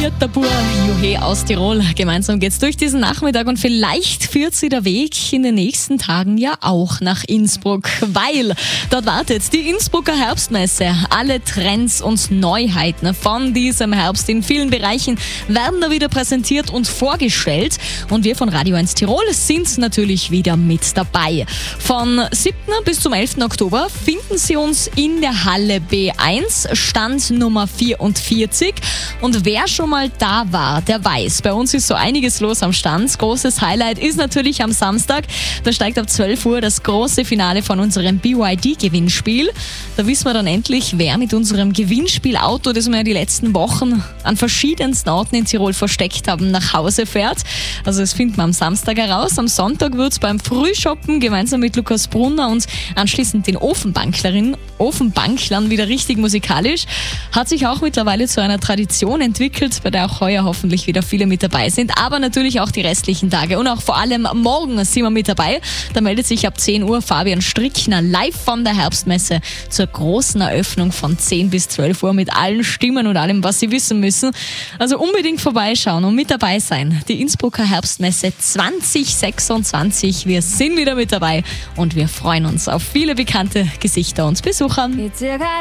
Vierter Bur, Juhe aus Tirol. Gemeinsam geht's durch diesen Nachmittag und vielleicht führt sie der Weg in den nächsten Tagen ja auch nach Innsbruck, weil dort wartet die Innsbrucker Herbstmesse. Alle Trends und Neuheiten von diesem Herbst in vielen Bereichen werden da wieder präsentiert und vorgestellt. Und wir von Radio 1 Tirol sind natürlich wieder mit dabei. Von 7. bis zum 11. Oktober finden Sie uns in der Halle B1, Stand Nummer 44. Und wer schon mal da war, der weiß, bei uns ist so einiges los am Stand. Großes Highlight ist natürlich am Samstag. Da steigt ab 12 Uhr das große Finale von unserem BYD-Gewinnspiel. Da wissen wir dann endlich, wer mit unserem Gewinnspielauto, das wir ja die letzten Wochen an verschiedensten Orten in Tirol versteckt haben, nach Hause fährt. Also das finden wir am Samstag heraus. Am Sonntag wird es beim Frühshoppen gemeinsam mit Lukas Brunner und anschließend den Ofenbanklern wieder richtig musikalisch. Hat sich auch mittlerweile zu einer Tradition entwickelt, bei der auch heuer hoffentlich wieder viele mit dabei sind, aber natürlich auch die restlichen Tage und auch vor allem morgen sind wir mit dabei. Da meldet sich ab 10 Uhr Fabian Strickner live von der Herbstmesse zur großen Eröffnung von 10 bis 12 Uhr mit allen Stimmen und allem, was Sie wissen müssen. Also unbedingt vorbeischauen und mit dabei sein. Die Innsbrucker Herbstmesse 2026. Wir sind wieder mit dabei und wir freuen uns auf viele bekannte Gesichter und Besucher.